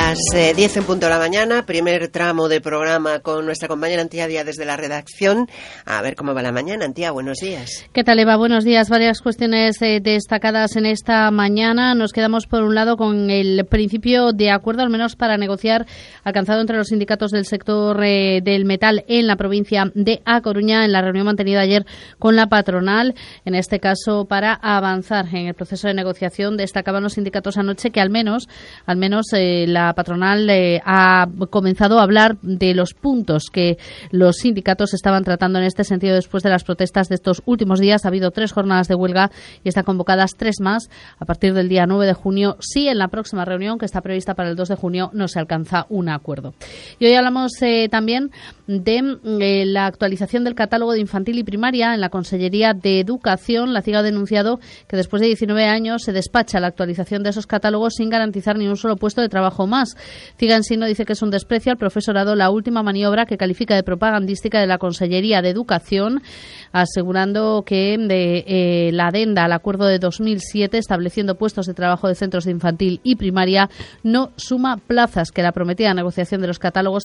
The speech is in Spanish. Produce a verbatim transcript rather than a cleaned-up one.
Las eh, diez en punto de la mañana, primer tramo de programa con nuestra compañera Antía Díaz desde la redacción. A ver cómo va la mañana. Antía, buenos días. ¿Qué tal, Eva? Buenos días. Varias cuestiones eh, destacadas en esta mañana. Nos quedamos, por un lado, con el principio de acuerdo, al menos para negociar, alcanzado entre los sindicatos del sector eh, del metal en la provincia de A Coruña, en la reunión mantenida ayer con la patronal. En este caso, para avanzar en el proceso de negociación, destacaban los sindicatos anoche que al menos, al menos eh, la patronal eh, ha comenzado a hablar de los puntos que los sindicatos estaban tratando en este sentido después de las protestas de estos últimos días. Ha habido tres jornadas de huelga y están convocadas tres más a partir del día nueve de junio, si en la próxima reunión, que está prevista para el dos de junio, no se alcanza un acuerdo. Y hoy hablamos eh, también de eh, la actualización del catálogo de infantil y primaria en la Consellería de Educación. La C I G ha denunciado que después de diecinueve años se despacha la actualización de esos catálogos sin garantizar ni un solo puesto de trabajo más. C I G en sí no dice que es un desprecio al profesorado la última maniobra que califica de propagandística de la Consellería de Educación, asegurando que de, eh, la adenda al acuerdo de dos mil siete estableciendo puestos de trabajo de centros de infantil y primaria no suma plazas, que la prometida negociación de los catálogos